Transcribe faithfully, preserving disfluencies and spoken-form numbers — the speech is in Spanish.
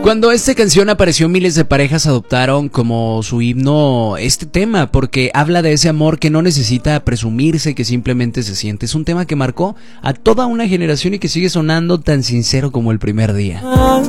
Cuando esta canción apareció, miles de parejas adoptaron como su himno este tema, porque habla de ese amor que no necesita presumirse, que simplemente se siente. Es un tema que marcó a toda una generación y que sigue sonando tan sincero como el primer día.